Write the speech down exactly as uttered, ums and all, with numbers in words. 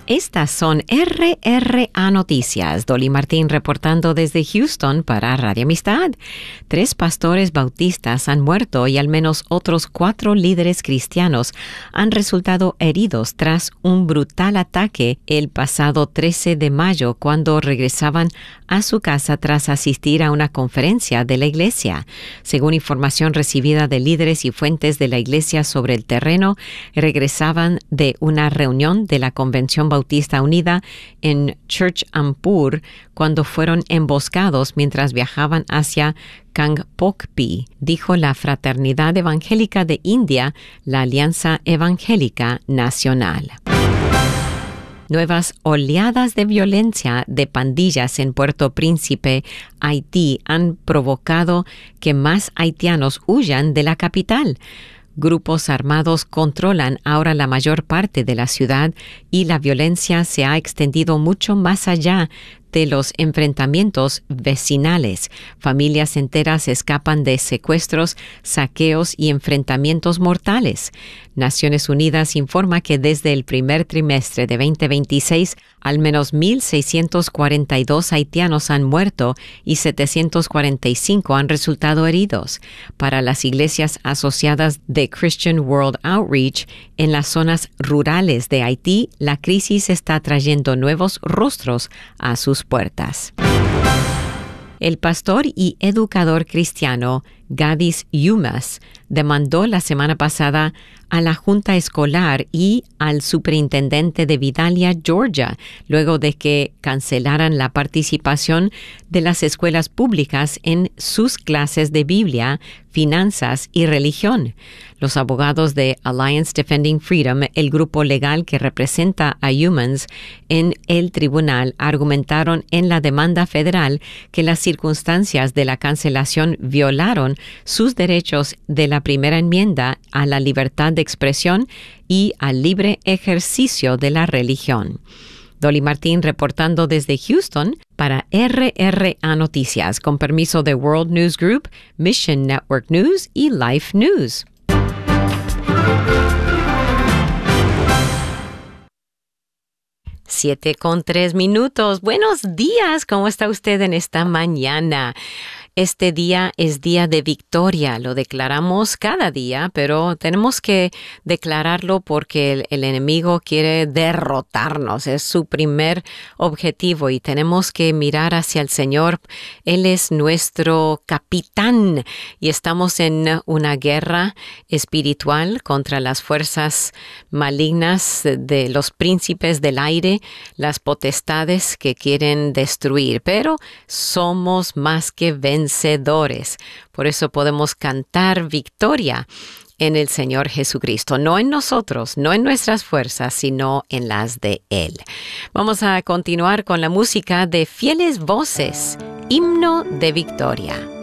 Estas son R R A Noticias. Dolly Martín reportando desde Houston para Radio Amistad. Tres pastores bautistas han muerto y al menos otros cuatro líderes cristianos han resultado heridos tras un brutal ataque el pasado trece de mayo cuando regresaban a su casa tras asistir a una conferencia de la iglesia. Según información recibida de líderes y fuentes de la iglesia sobre el terreno, regresaban de una reunión de la Convención Bautista Unida en Churchampur cuando fueron emboscados mientras viajaban hacia Kangpokpi, dijo la Fraternidad Evangélica de India, la Alianza Evangélica Nacional. Nuevas oleadas de violencia de pandillas en Puerto Príncipe, Haití, han provocado que más haitianos huyan de la capital. Grupos armados controlan ahora la mayor parte de la ciudad y la violencia se ha extendido mucho más allá de los enfrentamientos vecinales. Familias enteras escapan de secuestros, saqueos y enfrentamientos mortales. Naciones Unidas informa que desde el primer trimestre de veinte veintiséis, al menos mil seiscientos cuarenta y dos haitianos han muerto y setecientos cuarenta y cinco han resultado heridos. Para las iglesias asociadas de Christian World Outreach, en las zonas rurales de Haití, la crisis está trayendo nuevos rostros a sus puertas. El pastor y educador cristiano Gladys Yumas demandó la semana pasada a la Junta Escolar y al superintendente de Vidalia, Georgia, luego de que cancelaran la participación de las escuelas públicas en sus clases de Biblia, finanzas y religión. Los abogados de Alliance Defending Freedom, el grupo legal que representa a Humans en el tribunal, argumentaron en la demanda federal que las circunstancias de la cancelación violaron sus derechos de la primera enmienda a la libertad de expresión y al libre ejercicio de la religión. Dolly Martín reportando desde Houston para R R A Noticias, con permiso de World News Group, Mission Network News y Life News. Siete con tres minutos. Buenos días, ¿cómo está usted en esta mañana? Este día es día de victoria, lo declaramos cada día, pero tenemos que declararlo porque el, el enemigo quiere derrotarnos, es su primer objetivo y tenemos que mirar hacia el Señor. Él es nuestro capitán y estamos en una guerra espiritual contra las fuerzas malignas de los príncipes del aire, las potestades que quieren destruir, pero somos más que vencedores. Vencedores. Por eso podemos cantar victoria en el Señor Jesucristo, no en nosotros, no en nuestras fuerzas, sino en las de Él. Vamos a continuar con la música de Fieles Voces, Himno de Victoria.